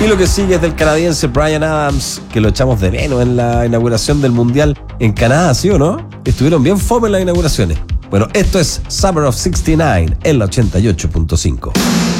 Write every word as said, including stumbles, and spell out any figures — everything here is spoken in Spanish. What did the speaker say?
Y lo que sigue es del canadiense Bryan Adams, que lo echamos de menos en la inauguración del Mundial en Canadá, ¿sí o no? Estuvieron bien fome en las inauguraciones. Bueno, esto es Summer of sesenta y nueve en la ochenta y ocho punto cinco.